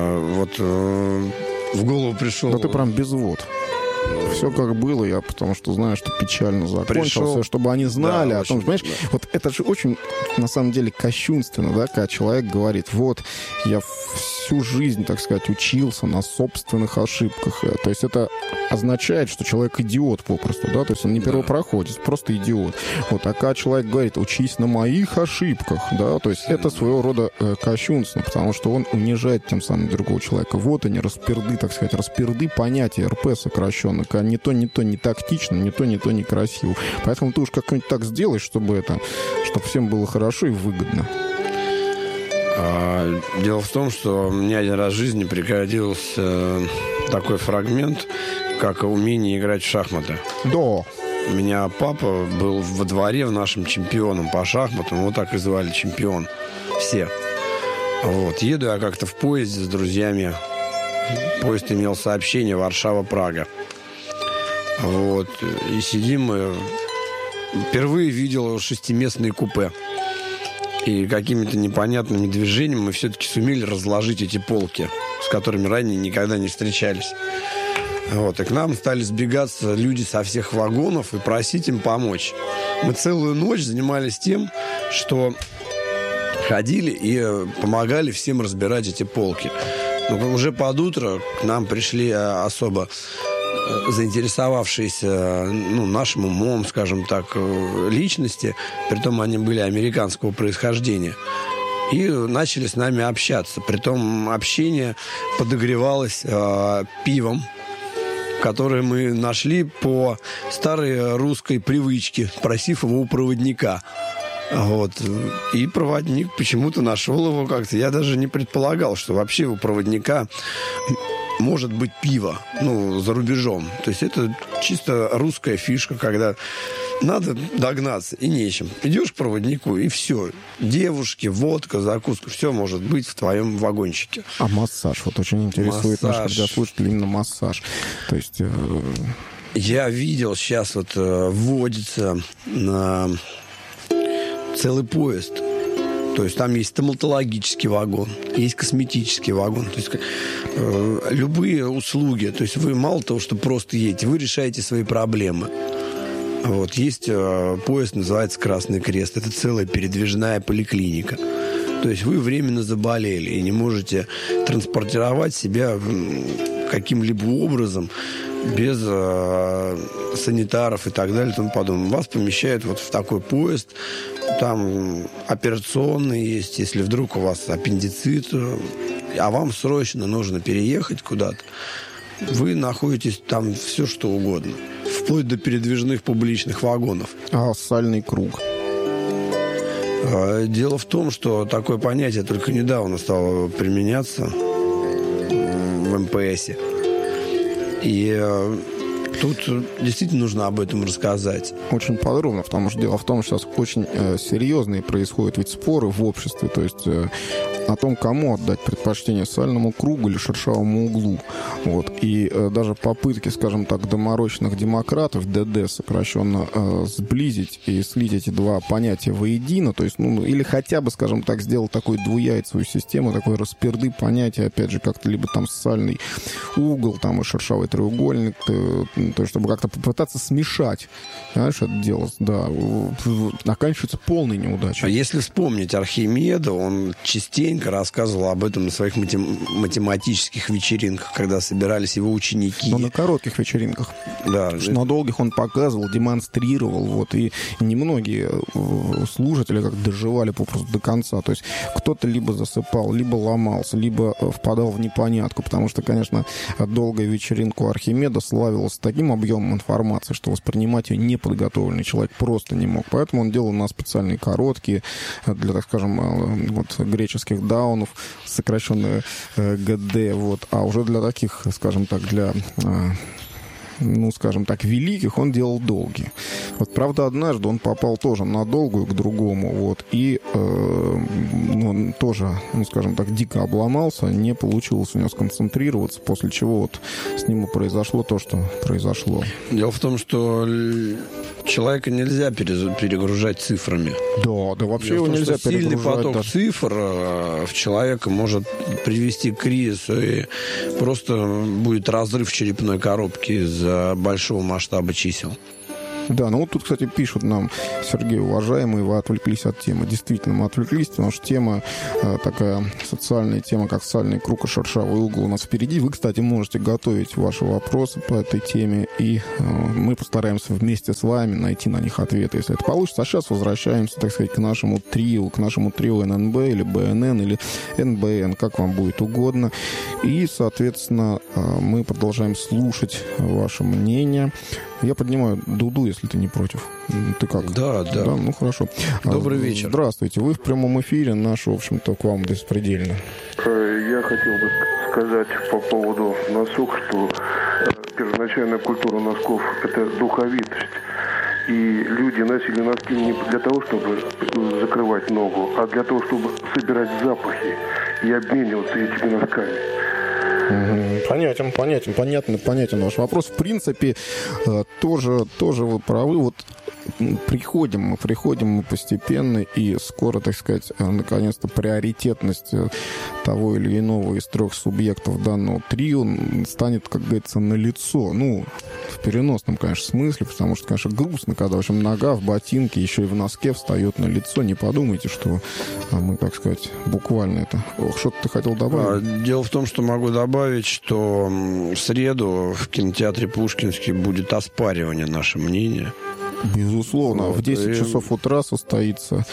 В голову пришел... Да ты прям безвод. Все как было, я потому что знаю, что печально закончился, чтобы они знали о том, что, понимаешь, вот это же очень, на самом деле, кощунственно, да, когда человек говорит, вот, я всю жизнь, так сказать, учился на собственных ошибках. То есть это означает, что человек идиот попросту, да, то есть он не первопроходец, просто идиот. Вот, а когда человек говорит, учись на моих ошибках, да, то есть это своего рода кощунственно, потому что он унижает тем самым другого человека. Вот они, расперды, так сказать, расперды понятия, РП сокращенно, не то, не тактично, не то, не красиво. Поэтому ты уж как-нибудь так сделаешь, чтобы всем было хорошо и выгодно. Дело в том, что мне один раз в жизни пригодился такой фрагмент, как умение играть в шахматы. Да. У меня папа был во дворе в нашем чемпионом по шахматам. Его так и звали, чемпион. Все. Вот. Еду я как-то в поезде с друзьями. Поезд имел сообщение Варшава-Прага. Вот. И сидим мы. Впервые видел шестиместные купе. И какими-то непонятными движениями мы все-таки сумели разложить эти полки, с которыми ранее никогда не встречались. Вот. И к нам стали сбегаться люди со всех вагонов и просить им помочь. Мы целую ночь занимались тем, что ходили и помогали всем разбирать эти полки. Но уже под утро к нам пришли особо заинтересовавшиеся нашим умом, скажем так, личности, притом они были американского происхождения, и начали с нами общаться. Притом общение подогревалось пивом, которое мы нашли по старой русской привычке, спросив его у проводника. Вот. И проводник почему-то нашел его как-то. Я даже не предполагал, что вообще у проводника может быть пиво, за рубежом. То есть это чисто русская фишка, когда надо догнаться и нечем. Идешь к проводнику, и все. Девушки, водка, закуска, все может быть в твоем вагончике. А массаж? Вот очень интересует наших радиослушателей именно массаж. То есть... Я видел, сейчас вводится на целый поезд. То есть там есть стоматологический вагон, есть косметический вагон. То есть любые услуги. То есть вы мало того, что просто едете, вы решаете свои проблемы. Вот. Есть поезд, называется «Красный крест». Это целая передвижная поликлиника. То есть вы временно заболели и не можете транспортировать себя каким-либо образом без санитаров и так далее и тому подобное. Вас помещают вот в такой поезд. Там операционный есть, если вдруг у вас аппендицит, а вам срочно нужно переехать куда-то, вы находитесь там все что угодно, вплоть до передвижных публичных вагонов. А сальный круг? Дело в том, что такое понятие только недавно стало применяться в МПСе. И тут действительно нужно об этом рассказать. Очень подробно, потому что дело в том, что сейчас очень серьезные происходят ведь споры в обществе, то есть о том, кому отдать предпочтение, сальному кругу или шершавому углу. Вот. И даже попытки, скажем так, доморощенных демократов, ДД сокращенно, сблизить и слить эти два понятия воедино, то есть, или хотя бы, скажем так, сделать такую двуяйцевую систему, такой расперды понятия, опять же, как-то либо там сальный угол, там и шершавый треугольник, то есть, чтобы как-то попытаться смешать, понимаешь, это дело, да, оканчивается полной неудачей. А если вспомнить Архимеда, он частенько рассказывал об этом на своих математических вечеринках, когда собирались его ученики. Но на коротких вечеринках. Да. На долгих он показывал, демонстрировал, вот, и немногие слушатели как доживали попросту до конца. То есть кто-то либо засыпал, либо ломался, либо впадал в непонятку, потому что, конечно, долгая вечеринка у Архимеда славилась таким объемом информации, что воспринимать ее неподготовленный человек просто не мог. Поэтому он делал у нас специальные короткие для, так скажем, вот, греческих даунов, сокращенные ГД, вот, а уже для таких, скажем так, для скажем так, великих он делал долгие. Вот, правда, однажды он попал тоже на долгую к другому, вот, и он тоже, скажем так, дико обломался, не получилось у него сконцентрироваться, после чего вот с ним и произошло то, что произошло. Дело в том, что человека нельзя перегружать цифрами. Да, вообще его нельзя перегружать. Сильный поток цифр в человека может привести к кризису, и просто будет разрыв черепной коробки из-за большого масштаба чисел. Да, ну вот тут, кстати, пишут нам: Сергей, уважаемый, вы отвлеклись от темы. Действительно, мы отвлеклись, потому что тема такая социальная тема, как социальный круг и шершавый угол у нас впереди. Вы, кстати, можете готовить ваши вопросы по этой теме, и мы постараемся вместе с вами найти на них ответы, если это получится. А сейчас возвращаемся, так сказать, к нашему трио ННБ или БНН или НБН, как вам будет угодно. И, соответственно, мы продолжаем слушать ваше мнение. Я поднимаю Дуду, если ты не против. Ты как? Да. Ну, хорошо. Добрый вечер. Здравствуйте. Вы в прямом эфире. Наш, в общем-то, к вам беспредельно. Я хотел бы сказать по поводу носок, что первоначальная культура носков – это духовитость. И люди носили носки не для того, чтобы закрывать ногу, а для того, чтобы собирать запахи и обмениваться этими носками. Понятен ваш вопрос. В принципе, тоже вы правы. Вот приходим мы постепенно, и скоро, так сказать, наконец-то приоритетность того или иного из трех субъектов данного трио станет, как говорится, налицо. Ну, в переносном, конечно, смысле, потому что, конечно, грустно, когда, в общем, нога в ботинке, еще и в носке встает на лицо. Не подумайте, что мы, так сказать, буквально это... Что-то ты хотел добавить? Дело в том, что могу добавить, что в среду в кинотеатре Пушкинский будет оспаривание наше мнение. Безусловно. Вот, в 10 часов утра состоится...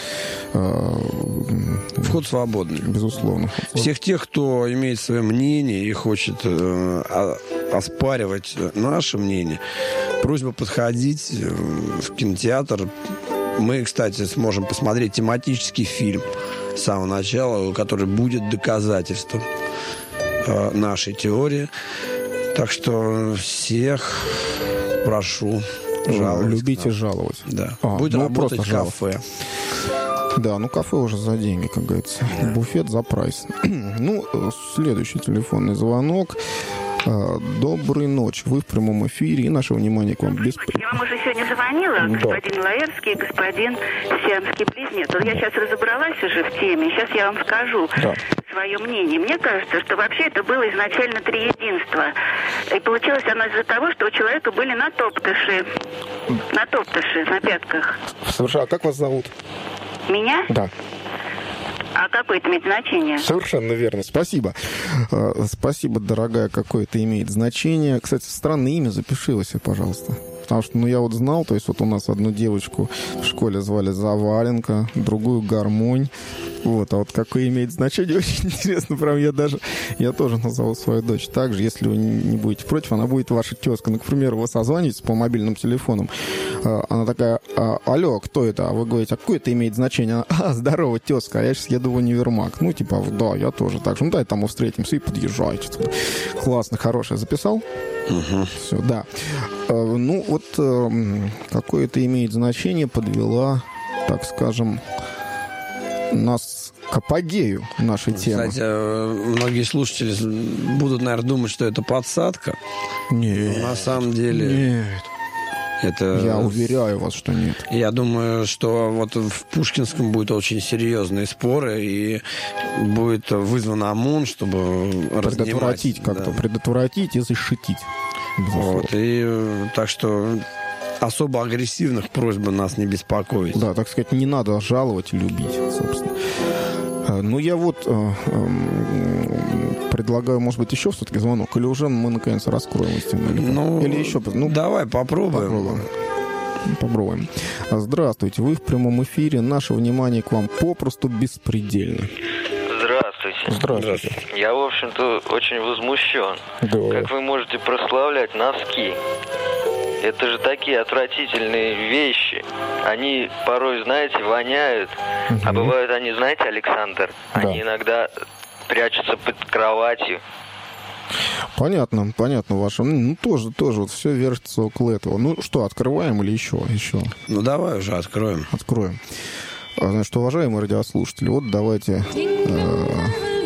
Вход свободный. Безусловно. Всех тех, кто имеет свое мнение и хочет оспаривать наше мнение, просьба подходить в кинотеатр. Мы, кстати, сможем посмотреть тематический фильм с самого начала, который будет доказательством нашей теории. Так что всех прошу жаловать. Любите жаловать. Да. Будет работать кафе. Да, кафе уже за деньги, как говорится. Да. Буфет за прайс. Следующий телефонный звонок. Доброй ночи. Вы в прямом эфире, и наше внимание к вам. Я вам уже сегодня звонила, господин Лаэрский и господин Сиамский близнец. Вот я сейчас разобралась уже в теме, сейчас я вам скажу свое мнение. Мне кажется, что вообще это было изначально триединство. И получилось оно из-за того, что у человека были натоптыши на пятках. Слушай, а как вас зовут? Меня? Да. А какое это имеет значение? Совершенно верно. Спасибо. Спасибо, дорогая, какое это имеет значение. Кстати, странное имя, запиши его себе, пожалуйста. Потому что, я вот знал, то есть вот у нас одну девочку в школе звали Заваленко, другую Гармонь. Вот, а вот какое имеет значение, очень интересно. Прям я тоже назову свою дочь так же. Если вы не будете против, она будет ваша тезка. Ну, к примеру, вы созвонитесь по мобильным телефонам. Она такая: алло, кто это? А вы говорите: а какое это имеет значение? Здорово, тезка, а я сейчас еду в универмаг. Да, я тоже так же. Давай там встретимся и подъезжайте. Классно, хорошее. Записал? Угу. Все, да. Какое это имеет значение, подвела, так скажем, нас к апогею нашей темы. Кстати, многие слушатели будут, наверное, думать, что это подсадка. Нет. Но на самом деле... Нет. Это... Я уверяю вас, что нет. Я думаю, что вот в Пушкинском будут очень серьезные споры, и будет вызван ОМОН, чтобы предотвратить как-то, предотвратить и защитить. Вот, и так что особо агрессивных просьб нас не беспокоить. Да, так сказать, не надо жаловать и любить, собственно. Я предлагаю, может быть, еще все-таки звонок, или уже мы наконец раскроем истину? Или еще? Давай попробуем. Попробуем. Здравствуйте, вы в прямом эфире. Наше внимание к вам попросту беспредельно. Здравствуйте. Я, в общем-то, очень возмущен. Да. Как вы можете прославлять носки? Это же такие отвратительные вещи. Они порой, знаете, воняют. Угу. А бывают они, знаете, Александр, они иногда прячутся под кроватью. Понятно ваше. Тоже вот все вертится около этого. Что, открываем или еще? Давай уже откроем. Откроем. Значит, уважаемые радиослушатели, вот давайте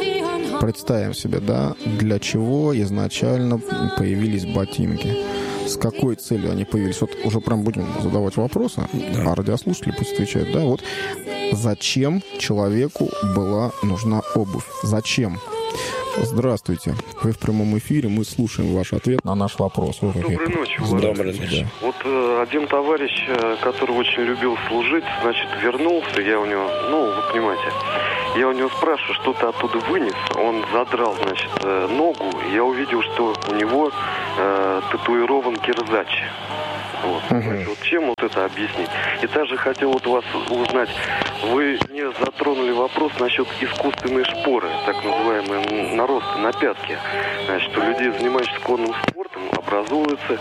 представим себе, для чего изначально появились ботинки. с какой целью они появились? Вот уже прям будем задавать вопросы, а радиослушатели пусть отвечают. Да, вот зачем человеку была нужна обувь? Зачем? Здравствуйте. Вы в прямом эфире. Мы слушаем ваш ответ на наш вопрос. Доброй ночи. Доброй ночи. Вот один товарищ, который очень любил служить, значит, вернулся, я у него, вы понимаете, я у него спрашиваю, что ты оттуда вынес. Он задрал, значит, ногу, и я увидел, что у него татуирован кирзачи. Вот. Вот чем вот это объяснить? И также хотел вот вас узнать, вы не затронули вопрос насчет искусственной шпоры, так называемые наросты на пятке. Значит, у людей, занимающихся конным спортом, образуется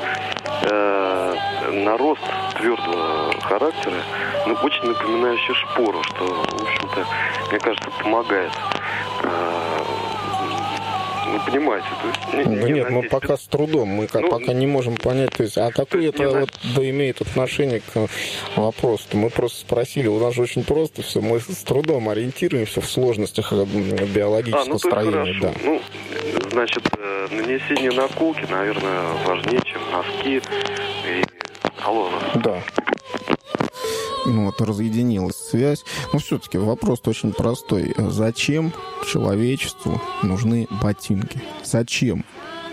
нарост твердого характера, очень напоминающий шпору, что, в общем-то, мне кажется, помогает. Вы понимаете, то есть... Нет, мы пока с трудом, мы пока не можем понять, то есть, какое это имеет отношение к вопросу-то. Мы просто спросили, у нас же очень просто все, мы с трудом ориентируемся в сложностях биологического строения. Да. Значит, нанесение наколки, наверное, важнее, чем носки и колонны. Да. Разъединилась связь. Но все-таки вопрос очень простой. Зачем человечеству нужны ботинки? Зачем?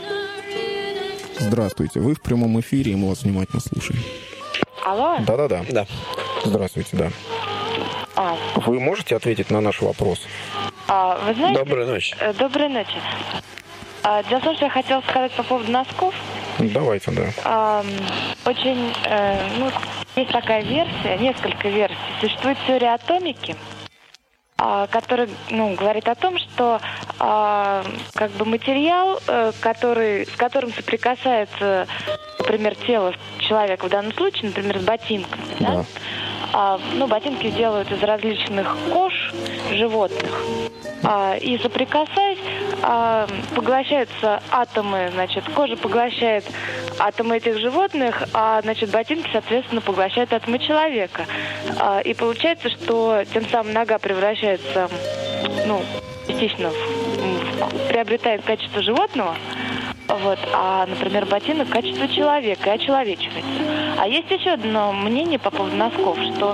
Здравствуйте. Вы в прямом эфире, и мы вас внимательно слушаем. Алло? Да. Здравствуйте, да. Вы можете ответить на наш вопрос? Вы знаете... Доброй ночи. Доброй ночи. Дело в том, что я хотела сказать по поводу носков. Давайте, да. Очень, есть такая версия, несколько версий. Существует теория атомики, которая, говорит о том, что материал, с которым соприкасается, например, тело человека, в данном случае, например, с ботинками, да? Ботинки делают из различных кож животных. И соприкасаясь, поглощаются атомы, кожа поглощает атомы этих животных, ботинки, соответственно, поглощают атомы человека. И получается, что тем самым нога превращается, частично приобретает качество животного, например, ботинок качество человека и очеловечивается. А есть еще одно мнение по поводу носков, что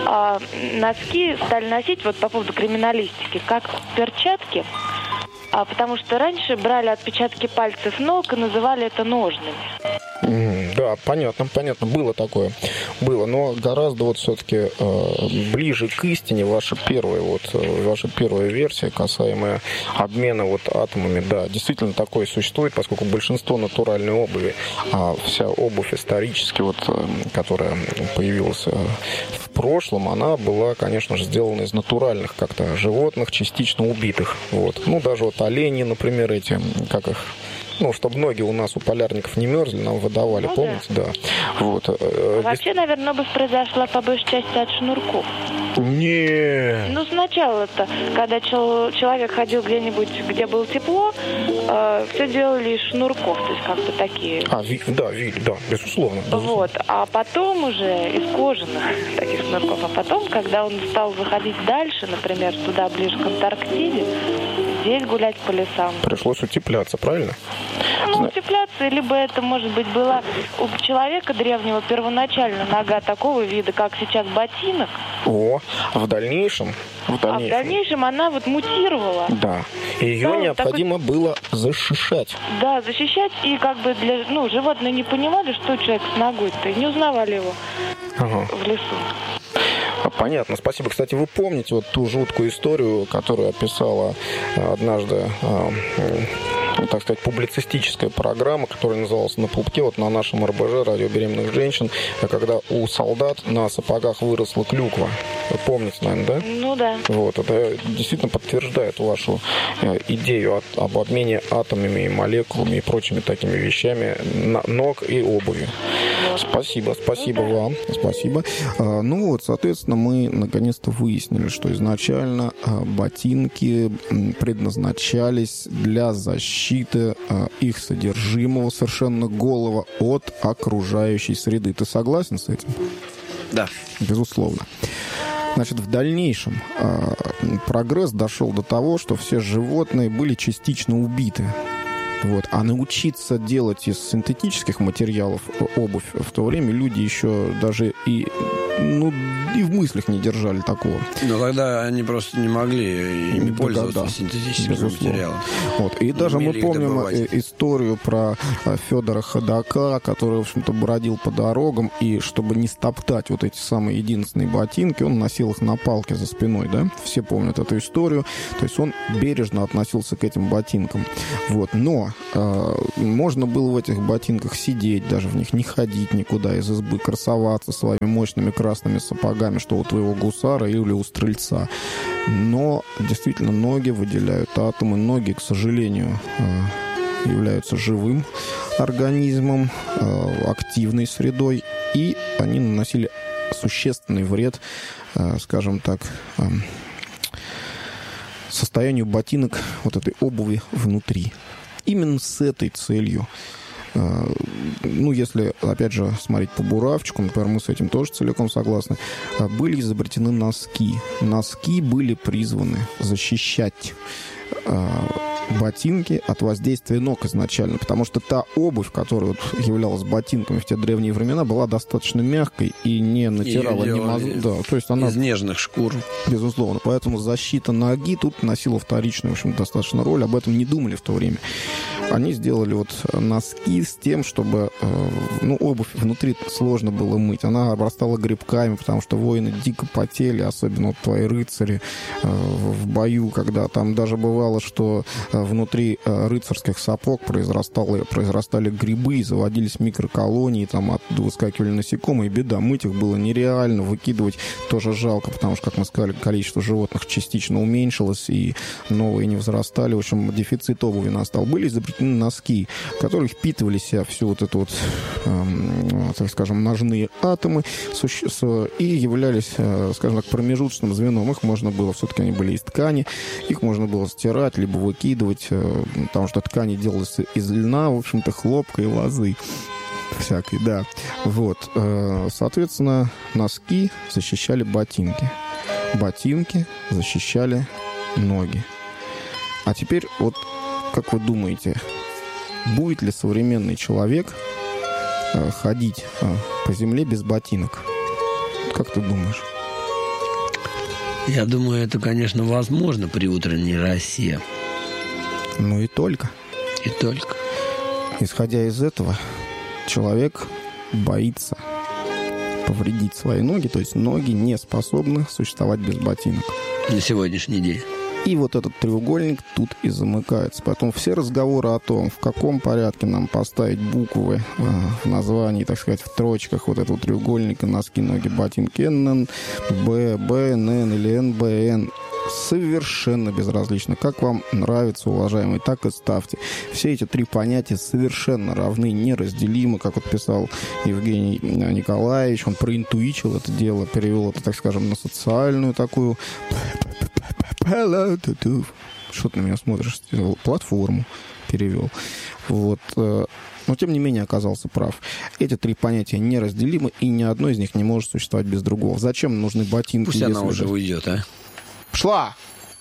носки стали носить по поводу криминалистики как перчатки, потому что раньше брали отпечатки пальцев ног и называли это ножными. Да, понятно, было такое. Но гораздо все-таки ближе к истине ваша первая версия, касаемая обмена атомами. Да, действительно такое существует, поскольку большинство натуральной обуви, вся обувь исторически, которая появилась в прошлом, она была, конечно же, сделана из натуральных как-то животных, частично убитых. Даже олени, например, эти, как их... чтобы ноги у нас у полярников не мерзли, нам выдавали, помните? Да. Вообще, наверное, обувь произошла по большей части от шнурков. Не. Сначала-то, когда человек ходил где-нибудь, где было тепло, все делали из шнурков, то есть такие. Да, безусловно. А потом уже из кожаных таких шнурков. А потом, когда он стал выходить дальше, например, туда ближе к Антарктиде, здесь гулять по лесам. Пришлось утепляться, правильно? Утепляться, либо это, может быть, была у человека древнего первоначально нога такого вида, как сейчас ботинок. В дальнейшем она мутировала. Да. Ее необходимо было защищать. Да, защищать. И животные не понимали, что человек с ногой-то, и не узнавали его в лесу. Понятно. Спасибо. Кстати, вы помните ту жуткую историю, которую описала однажды, так сказать, публицистическая программа, которая называлась «На пупке», на нашем РБЖ, радио беременных женщин, когда у солдат на сапогах выросла клюква. Вы помните, наверное, да? Да. Это действительно подтверждает вашу идею об обмене атомами, молекулами и прочими такими вещами ног и обуви. Спасибо вам. Спасибо. Соответственно, мы наконец-то выяснили, что изначально ботинки предназначались для защиты их содержимого совершенно голого от окружающей среды. Ты согласен с этим? Да. Безусловно. В дальнейшем прогресс дошел до того, что все животные были частично убиты. Вот. А научиться делать из синтетических материалов обувь в то время люди еще даже и в мыслях не держали такого. Но тогда они просто не могли ими пользоваться синтетическими материалами. Вот. И даже мы помним историю про Федора Ходока, который, в общем-то, бродил по дорогам, и чтобы не стоптать вот эти самые единственные ботинки, он носил их на палке за спиной, да? Все помнят эту историю. То есть он бережно относился к этим ботинкам. Вот. Но можно было в этих ботинках сидеть, даже в них не ходить никуда из избы, красоваться своими мощными красными сапогами, что у твоего гусара или у стрельца. Но действительно ноги выделяют атомы. Ноги, к сожалению, являются живым организмом, активной средой, и они наносили существенный вред, скажем так, состоянию ботинок, вот этой обуви внутри. Именно с этой целью, если, опять же, смотреть по буравчику, например, мы с этим тоже целиком согласны, были изобретены носки. Носки были призваны защищать ботинки от воздействия ног изначально, потому что та обувь, которая вот являлась ботинками в те древние времена, была достаточно мягкой и не натирала ни мозг. Да, то есть она из нежных шкур. Безусловно. Поэтому защита ноги тут носила вторичную, в общем, достаточно роль. Об этом не думали в то время. Они сделали вот носки с тем, чтобы обувь внутри сложно было мыть. Она обрастала грибками, потому что воины дико потели, особенно вот твои рыцари в бою, когда там даже бывало, что внутри рыцарских сапог произрастали грибы, и заводились микроколонии, там оттуда выскакивали насекомые, и беда. Мыть их было нереально, выкидывать тоже жалко, потому что, как мы сказали, количество животных частично уменьшилось, и новые не возрастали. В общем, дефицит обуви настал. Были изобретены носки, которые впитывали в себя всю вот эту вот, так скажем, ножные атомы и являлись, скажем так, промежуточным звеном. Их можно было, все-таки они были из ткани, их можно было стирать, либо выкидывать, потому что ткани делались из льна, в общем-то, хлопка и лозы всякой, да. Вот. Соответственно, носки защищали ботинки. Ботинки защищали ноги. А теперь вот, как вы думаете, будет ли современный человек ходить по земле без ботинок? Как ты думаешь? Я думаю, это, конечно, возможно при утренней росе. Ну и только. И только. Исходя из этого, человек боится повредить свои ноги, то есть ноги не способны существовать без ботинок. На сегодняшний день. И вот этот треугольник тут и замыкается. Поэтому все разговоры о том, в каком порядке нам поставить буквы в названии, так сказать, в строчках вот этого треугольника, носки, ноги, ботинки, НН, Б, БНН или НБН, совершенно безразлично. Как вам нравится, уважаемые, так и ставьте. Все эти три понятия совершенно равны, неразделимы, как вот писал Евгений Николаевич. Он проинтуичил это дело, перевел это, так скажем, на социальную такую... Что ты на меня смотришь? Платформу перевел. Вот. Но, тем не менее, оказался прав. Эти три понятия неразделимы, и ни одно из них не может существовать без другого. Зачем нужны ботинки? Пусть она уже уйдет, а? Пошла!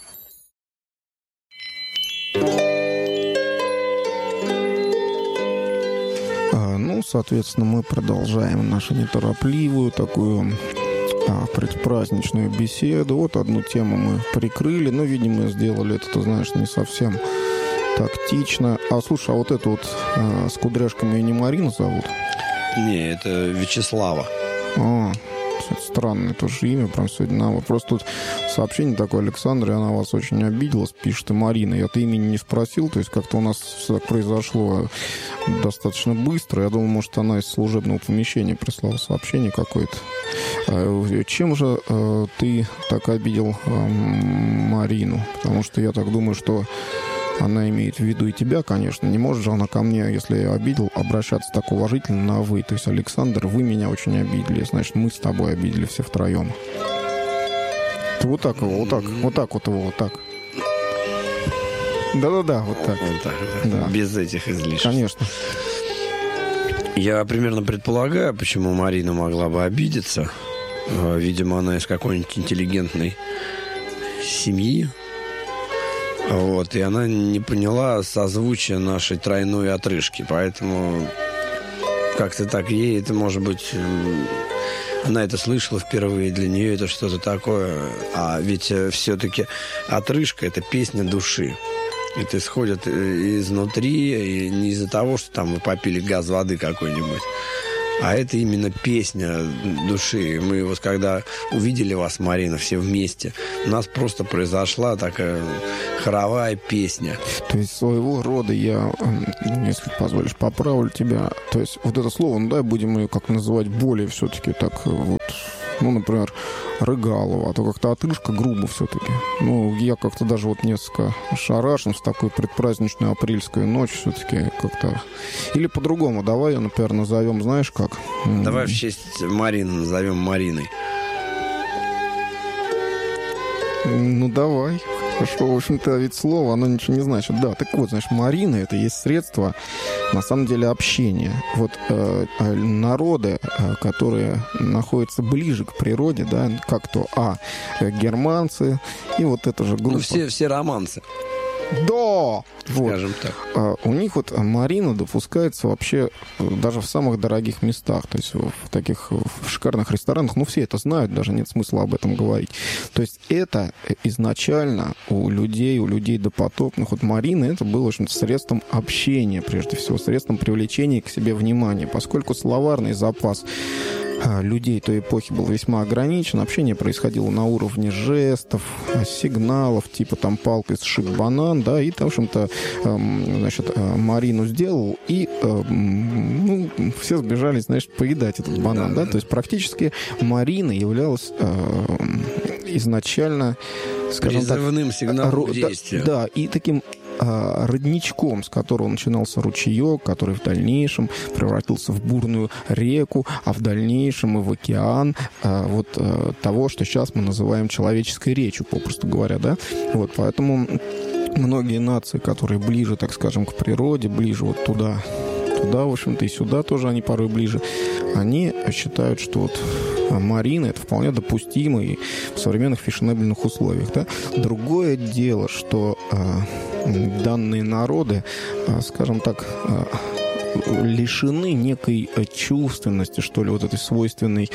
Соответственно, мы продолжаем нашу неторопливую такую предпраздничную беседу. Вот одну тему мы прикрыли, но, видимо, сделали это, ты знаешь, не совсем тактично. Слушай, а вот эту вот с кудряшками ее не Марину зовут? Не, это Вячеслава. Странное тоже имя, прям сегодня. Просто тут сообщение такое: Александр, она вас очень обиделась, пишет и Марина. Я-то имени не спросил, то есть как-то у нас так произошло достаточно быстро. Я думал, может, она из служебного помещения прислала сообщение какое-то. Чем же ты так обидел Марину? Потому что я так думаю, что она имеет в виду и тебя, конечно. Не может же она ко мне, если я обидел, обращаться так уважительно на «вы». То есть, Александр, вы меня очень обидели. Значит, мы с тобой обидели все втроем. Ты вот так его, вот так вот его, вот так. Да-да-да, вот так. Вот так, да. Без этих излишеств. Конечно. Я примерно предполагаю, почему Марина могла бы обидеться. Видимо, она из какой-нибудь интеллигентной семьи. Вот, и она не поняла созвучия нашей тройной отрыжки, поэтому как-то так ей это, может быть, она это слышала впервые, для нее это что-то такое, а ведь все-таки отрыжка – это песня души. Это исходит изнутри, и не из-за того, что там вы попили газ воды какой-нибудь, а это именно песня души. Мы вот когда увидели вас, Марина, все вместе, у нас просто произошла такая хоровая песня. То есть своего рода я, если позволишь, поправлю тебя. То есть вот это слово, ну да, будем ее как называть более все-таки так вот, ну, например, Рыгалова, а то как-то отрыжка грубо все-таки. Ну, я как-то даже вот несколько шарашен с такой предпраздничной апрельской ночью все-таки как-то... Или по-другому, давай ее, например, назовем, знаешь как? Давай в честь Марины назовем Мариной. Ну, давай. Хорошо, в общем-то, ведь слово, оно ничего не значит. Да, так вот, значит, Марина — это есть средство, на самом деле, общения. Вот народы, которые находятся ближе к природе, да, как то германцы, и вот эта же группа. Ну, все романцы. Да! Вот. Скажем так. У них вот Марина допускается вообще даже в самых дорогих местах, то есть в таких в шикарных ресторанах, ну, все это знают, даже нет смысла об этом говорить. То есть это изначально у людей допотопных, вот Марина, это было, в общем-то, средством общения, прежде всего, средством привлечения к себе внимания, поскольку словарный запас людей той эпохи был весьма ограничен. Общение происходило на уровне жестов, сигналов, типа там палкой сшиб банан, да, и, в общем-то, значит, Марину сделал, и ну, все сбежались, значит, поедать этот банан, да, то есть практически Марина являлась изначально, скажем так, призывным сигналом действия. Да, и таким родничком, с которого начинался ручеек, который в дальнейшем превратился в бурную реку, а в дальнейшем и в океан вот того, что сейчас мы называем человеческой речью, попросту говоря, да. Вот, поэтому многие нации, которые ближе, так скажем, к природе, ближе вот туда, в общем-то, и сюда тоже они порой ближе, они считают, что вот Марина — это вполне допустимо и в современных фешенебельных условиях. Да? Другое дело, что данные народы, скажем так, лишены некой чувственности, что ли, вот этой свойственной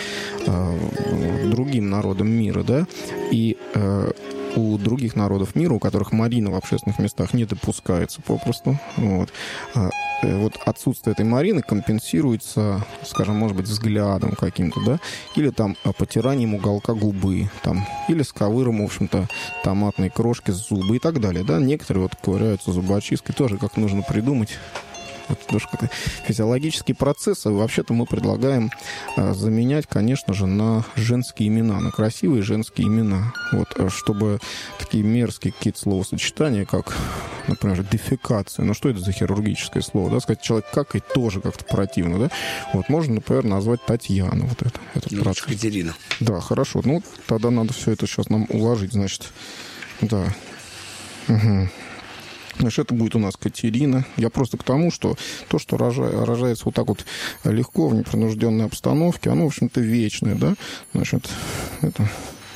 другим народам мира, да, и у других народов мира, у которых Марина в общественных местах не допускается попросту, вот отсутствие этой Марины компенсируется, скажем, может быть, взглядом каким-то, да, или там потиранием уголка губы, там, или сковыром, в общем-то, томатной крошки с зубы и так далее, да. Некоторые вот ковыряются зубочисткой, тоже как нужно придумать. Вот тоже как физиологические процессы. Вообще-то мы предлагаем заменять, конечно же, на женские имена, на красивые женские имена. Вот, чтобы такие мерзкие какие-то словосочетания, как, например, дефекация. Ну, что это за хирургическое слово? Да? Сказать, человек какает тоже как-то противно, да? Вот можно, например, назвать Татьяна. Вот это. Ну, Екатерина. Да, хорошо. Ну, тогда надо все это сейчас нам уложить, значит. Да. Угу. Значит, это будет у нас Катерина. Я просто к тому, что то, что рожается вот так вот легко, в непринужденной обстановке, оно, в общем-то, вечное, да? Значит, это...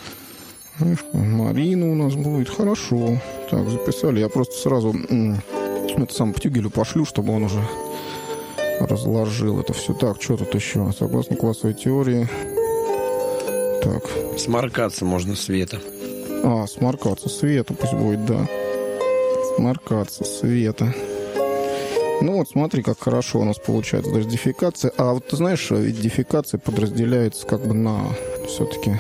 Марина у нас будет. Хорошо. Так, записали. Я просто сразу это сам Птюгелю пошлю, чтобы он уже разложил это все. Так, что тут еще? Согласно классовой теории. Так. Сморкаться можно света. Сморкаться света пусть будет, да. Сморкаться света. Ну вот смотри, как хорошо у нас получается даже дефекация. А вот ты знаешь, ведь дефекация подразделяется как бы на все-таки...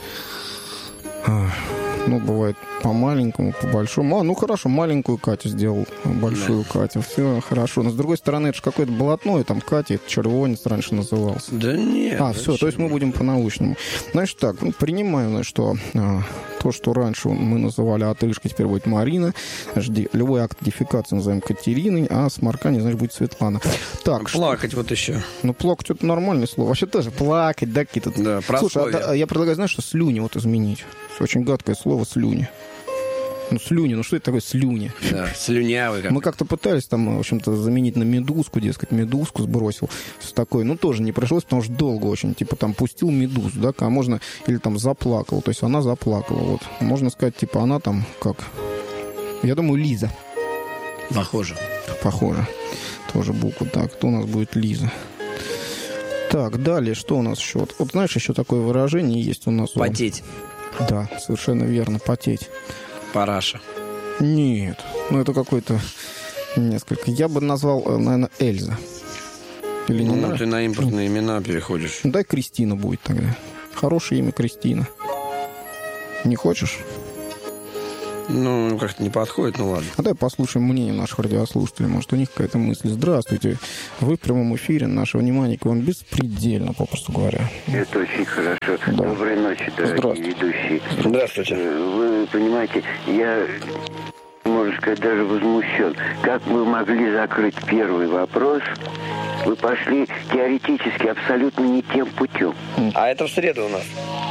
Ну, бывает по-маленькому, по-большому. Ну, хорошо, маленькую Катю сделал, большую Катю. Все хорошо. Но, с другой стороны, это же какое-то блатное, там Катя, это червонец раньше назывался. Да нет. Все, то есть мы будем по-научному. Значит так, принимаем, что то, что раньше мы называли отрыжкой, теперь будет Марина. Жди, любой акт дефекации назовем Катериной, а сморкание, значит, будет Светлана. Так, плакать вот еще. Ну, плакать — это нормальное слово. Вообще тоже плакать, да, какие-то... Да, слушай, я предлагаю, знаешь, что слюни вот изменить. Очень гадкое слово слюни. Ну, слюни, ну что это такое слюни? Да, слюнявый. Мы как-то пытались там, в общем-то, заменить на медузку, дескать, медузку сбросил. Все такое. Ну, тоже не пришлось, потому что долго очень. Типа там пустил медузу, да, а можно... Или там заплакал. То есть она заплакала, вот. Можно сказать, типа, она там как... Я думаю, Лиза. Похоже. Тоже буква. Так, кто у нас будет? Лиза. Так, далее, что у нас еще? Вот знаешь, еще такое выражение есть у нас. Потеть. Да, совершенно верно, потеть. Параша. Нет, это какой-то несколько. Я бы назвал, наверное, Эльза. Или не ты на импортные имена переходишь. Дай Кристина будет тогда. Хорошее имя Кристина. Не хочешь? Как-то не подходит, ладно. А давай послушаем мнение наших радиослушателей. Может, у них какая-то мысль. Здравствуйте. Вы в прямом эфире. Наше внимание к вам беспредельно, попросту говоря. Это очень хорошо. Да. Доброй ночи, дорогие ведущие. Здравствуйте. Вы понимаете, я, можно сказать, даже возмущен. Как вы могли закрыть первый вопрос? Вы пошли теоретически абсолютно не тем путем. А это в среду у нас.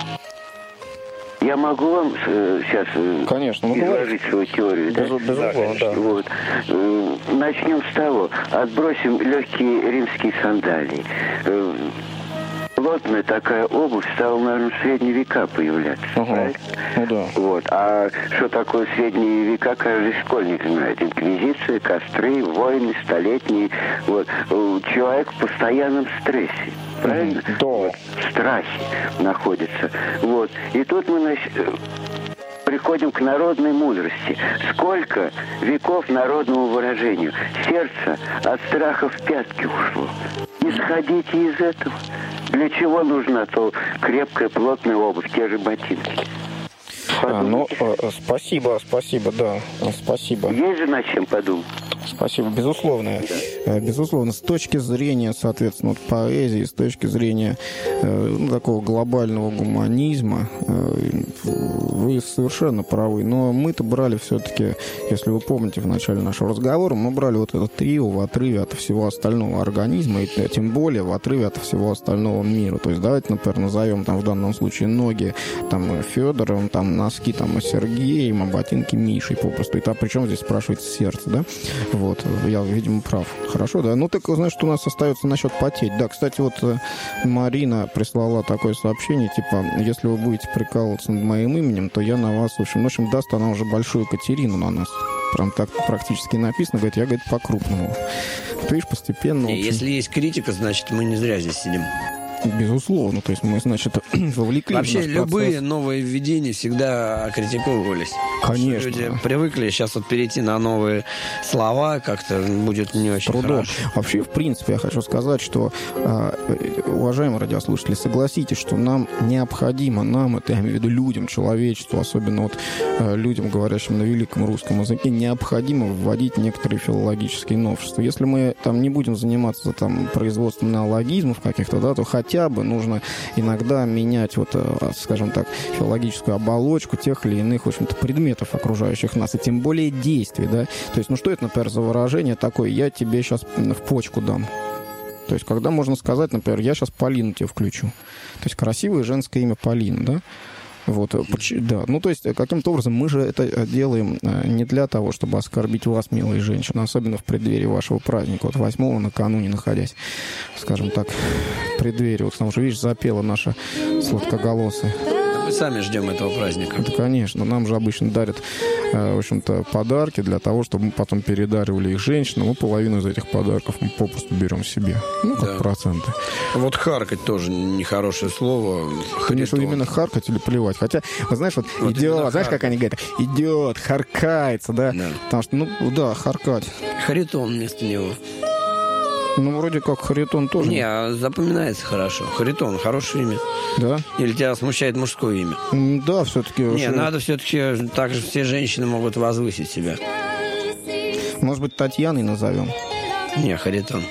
Я могу вам сейчас изложить свою теорию? Безусловно, да. Вот. Начнем с того. Отбросим легкие римские сандалии. Плотная такая обувь стала, наверное, в средние века появляться. Да. Вот. А что такое средние века, каждый школьник знает. Инквизиция, костры, войны столетние. Вот. Человек в постоянном стрессе. Правильно? Да. Вот. В страхе находится. Вот. И тут мы приходим к народной мудрости. Сколько веков народному выражению. Сердце от страха в пятки ушло. Исходите из этого. Для чего нужна то крепкая, плотная обувь, те же ботинки? Спасибо, да. Спасибо. Есть же над чем подумать. Спасибо, безусловно. Безусловно, с точки зрения, соответственно, поэзии, с точки зрения такого глобального гуманизма, вы совершенно правы. Но мы-то брали все-таки, если вы помните в начале нашего разговора, мы брали вот это трио в отрыве от всего остального организма, и тем более в отрыве от всего остального мира. То есть давайте, например, назовем там в данном случае ноги там Федором, там носки там Сергеем, а ботинки Мишей попросту. И причем здесь спрашивается сердце, да? Вот, я, видимо, прав. Хорошо, да? Так, знаешь, что у нас остается насчет потеть. Да, кстати, вот Марина прислала такое сообщение, типа, если вы будете прикалываться над моим именем, то я на вас, в общем, даст она уже большую Катерину на нас. Прям так практически написано, говорит, я, говорит, по-крупному. Ты видишь, постепенно... Если есть критика, значит, мы не зря здесь сидим. Безусловно, то есть мы, значит, вовлекли. Вообще любые новые введения всегда критиковывались. Конечно. Люди привыкли сейчас вот перейти на новые слова, как-то будет не очень хорошо. Вообще, в принципе, я хочу сказать, что, уважаемые радиослушатели, согласитесь, что нам необходимо, это я имею в виду людям, человечеству, особенно вот людям, говорящим на великом русском языке, необходимо вводить некоторые филологические новшества. Если мы там не будем заниматься там производством неологизмов каких-то, да, то хотя бы нужно иногда менять вот, скажем так, филологическую оболочку тех или иных, в общем-то, предметов, окружающих нас, и тем более действий, да. То есть, что это, например, за выражение такое, я тебе сейчас в почку дам. То есть, когда можно сказать, например, я сейчас Полину тебе включу. То есть, красивое женское имя Полина, да. Вот, да. То есть, каким-то образом мы же это делаем не для того, чтобы оскорбить вас, милые женщины, особенно в преддверии вашего праздника. Вот 8-го накануне, находясь, скажем так, в преддверии. Вот там же, видишь, запела наша сладкоголосая. Мы сами ждем этого праздника. Да, конечно. Нам же обычно дарят, в общем-то, подарки для того, чтобы мы потом передаривали их женщинам. Мы половину из этих подарков мы попросту берем себе. Как проценты. Вот харкать тоже нехорошее слово. Конечно, именно харкать или плевать. Хотя, вы знаешь, вот идет, знаешь, как они говорят? Идет, харкается, да? Потому что, харкать. Харитон вместо него. Вроде как Харитон тоже. Не, запоминается хорошо. Харитон, хорошее имя. Да? Или тебя смущает мужское имя? Да, все-таки. Надо все-таки, так же все женщины могут возвысить себя. Может быть, Татьяной назовем? Не, Харитон.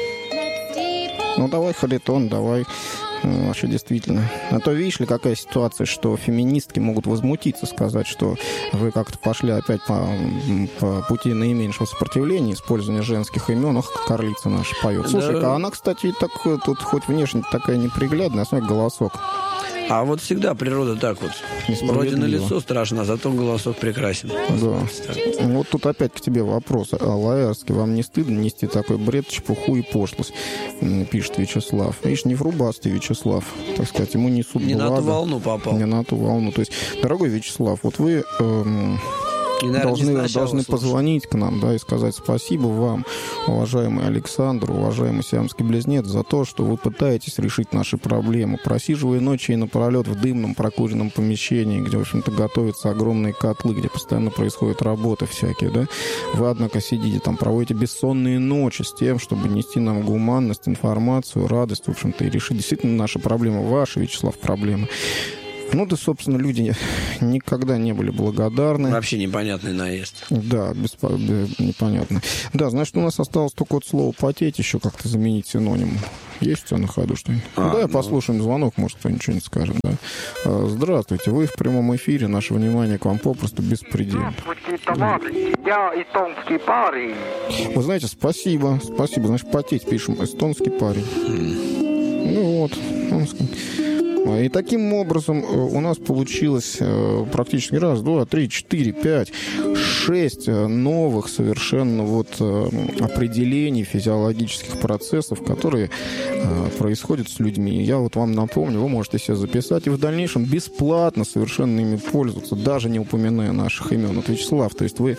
Давай Харитон, давай. Вообще, действительно. А то, видишь ли, какая ситуация, что феминистки могут возмутиться, сказать, что вы как-то пошли опять по пути наименьшего сопротивления, использования женских имен. Карлица наша поет. Слушай-ка, она, кстати, так тут хоть внешне такая неприглядная, а голосок. А вот всегда природа так вот. Вроде на лицо страшно, зато голосок прекрасен. Да. Вот тут опять к тебе вопрос. Лаэрский, вам не стыдно нести такой бред, чепуху и пошлость? Пишет Вячеслав. Видишь, не врубастый Вячеслав. Так сказать, ему несут не благо. На ту волну попал. Не на ту волну. То есть, дорогой Вячеслав, вот вы... должны позвонить к нам, да, и сказать спасибо вам, уважаемый Александр, уважаемый сиамский близнец, за то, что вы пытаетесь решить наши проблемы, просиживая ночи и напролет в дымном прокуренном помещении, где, в общем-то, готовятся огромные котлы, где постоянно происходят работы всякие, да. Вы, однако, сидите там, проводите бессонные ночи с тем, чтобы нести нам гуманность, информацию, радость, в общем-то, и решить действительно наши проблемы, ваши, Вячеслав, проблемы. Ну, да, собственно, люди никогда не были благодарны. Вообще непонятный наезд. Да, непонятно. Да, значит, у нас осталось только вот слово «потеть» еще как-то заменить синонимом. Есть у тебя на ходу что-нибудь? Да, послушаем звонок, может, кто-нибудь что-нибудь скажет, да. Здравствуйте, вы в прямом эфире, наше внимание к вам попросту беспредельно. Здравствуйте, товарищи, я эстонский парень. Вы знаете, спасибо, значит, «потеть» пишем, эстонский парень. Ну вот, и таким образом у нас получилось практически 1, 2, 3, 4, 5, 6 новых совершенно вот определений физиологических процессов, которые происходят с людьми. Я вот вам напомню, вы можете себе записать и в дальнейшем бесплатно совершенно ими пользоваться, даже не упоминая наших имен. Вот, Вячеслав, то есть вы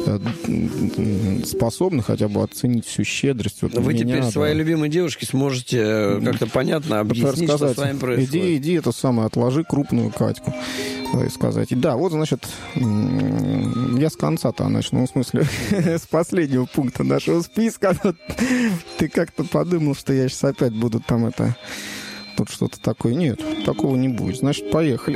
способны хотя бы оценить всю щедрость. Вот вы меня, теперь своей любимой девушке сможете как-то понятно объяснить, что с вами происходит. Иди это самое, отложи крупную Катьку. И сказать. Да, вот, значит, я с конца-то начну, в смысле, с последнего пункта нашего списка. Ты как-то подумал, что я сейчас опять буду там тут что-то такое. Нет, такого не будет. Значит, поехали.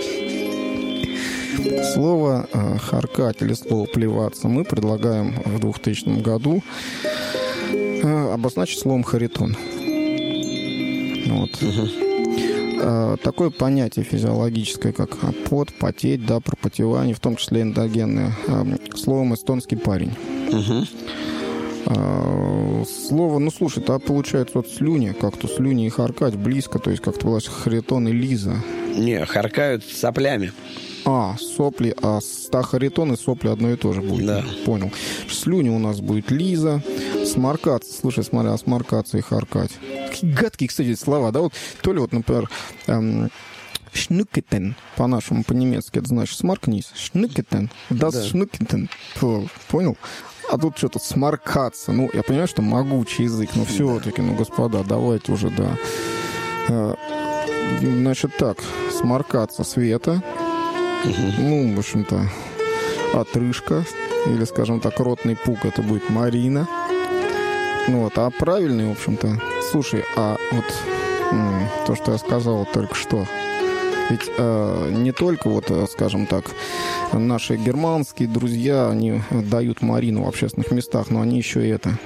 Слово «харкать» или слово «плеваться» мы предлагаем в 2000 году обозначить словом «харитон». Вот. Такое понятие физиологическое, как пот, потеть, да, пропотевание, в том числе эндогенное, словом «эстонский парень». Слово, ну, слушай, а получается вот слюни, как-то слюни и харкать близко, то есть как-то была харитон и лиза. Не, харкают соплями. Сопли, харитон и сопли одно и то же будет. Да. Понял. Слюни у нас будет лиза, сморкаться, слушай, смотри, сморкаться и харкать. Какие гадкие, кстати, слова, да, вот, то ли вот, например, шнукетен, по-нашему, по-немецки, это значит сморкнись, шнукетен, шнукетен, понял? А тут что-то сморкаться, ну, я понимаю, что могучий язык, но все-таки, ну, господа, давайте уже, да. Значит так, сморкаться Света, ну, в общем-то, отрыжка, или, скажем так, ротный пук, это будет Марина. Ну вот, а правильный, в общем-то, слушай, вот то, что я сказал только что, ведь не только, вот, скажем так, наши германские друзья, они дают Марину в общественных местах, но они еще и это,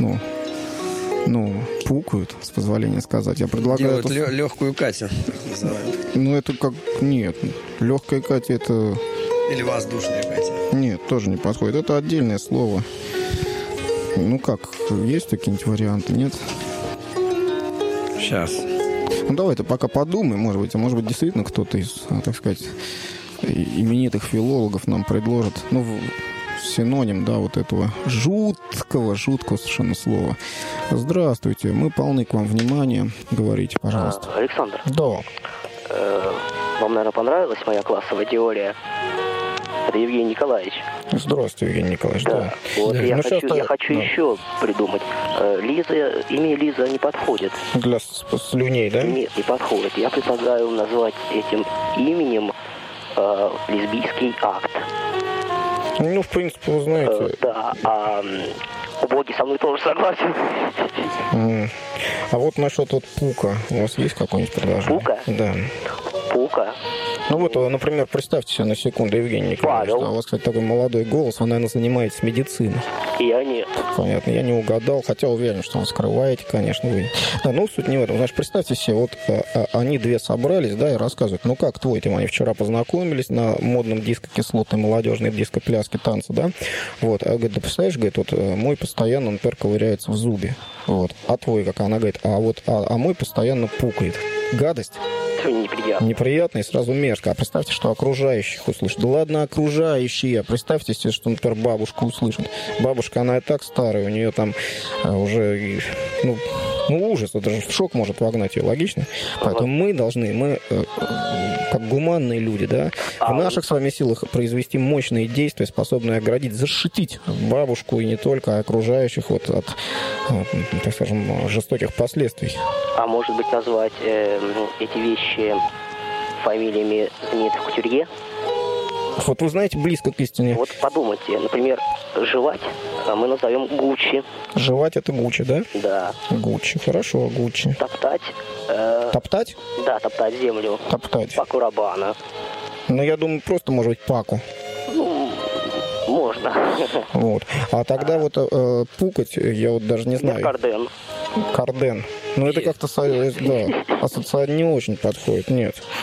пукают, с позволения сказать. Я предлагаю... Делают легкую Катю, называют. Ну, это как... Нет, легкая Катя это... Или воздушная Катя. Нет, тоже не подходит. Это отдельное слово. Ну как, есть какие-нибудь варианты, нет? Сейчас. Ну давай-то пока подумай, может быть, действительно кто-то из, так сказать, именитых филологов нам предложит, синоним, да, вот этого жуткого совершенно слова. Здравствуйте, мы полны к вам внимания. Говорите, пожалуйста. Александр. Да. Вам, наверное, понравилась моя классовая теория? Это Евгений Николаевич. Здравствуйте, Евгений Николаевич, да. Вот я хочу еще придумать. Имя Лиза не подходит. Для слюней, да? Нет, не подходит. Я предлагаю назвать этим именем лесбийский акт. Ну, в принципе, вы знаете... Да, боги со мной тоже согласен. А вот насчет пука. У вас есть какое-нибудь предложение? Пука? Да. Пука? Ну вот, например, представьте себе на секунду, Евгений Николаевич. Павел. У вас, кстати, такой молодой голос, вы, наверное, занимаетесь медициной. Я нет. Понятно, я не угадал, хотя уверен, что вы скрываете, конечно, вы. Да, суть не в этом. Значит, представьте себе, вот они две собрались, да, и рассказывают, как твой, они вчера познакомились на модном диско-кислотной молодежной диско-пляске танцы, да, вот, а говорит, да представляешь, говорит, вот мой постоянно, например, ковыряется в зубе, вот, а твой, как она говорит, а мой постоянно пукает. Гадость. Неприятно. Неприятно и сразу мерзко. А представьте, что окружающих услышат. Да ладно, окружающие. Представьте себе, что, например, бабушка услышит. Бабушка, она и так старая, у нее там уже, Ну, ужас, это же в шок может вогнать ее, логично? Поэтому мы должны, как гуманные люди, да, в наших с вами силах произвести мощные действия, способные оградить, защитить бабушку и не только, а окружающих вот от, так скажем, жестоких последствий. А может быть назвать эти вещи фамилиями знаменитых кутюрье? Вот вы знаете, близко к истине. Вот подумайте, например, жевать мы назовем Гуччи. Жевать это Гуччи, да? Да. Гуччи, хорошо, Гуччи. Топтать. Топтать? Да, топтать землю. Топтать. Паку Рабана. Ну, я думаю, просто, может быть, Паку. Ну, можно. Вот. А тогда вот пукать, я вот даже не знаю. Карден. Карден. Ну, это как-то, да, ассоциация не очень подходит, нет.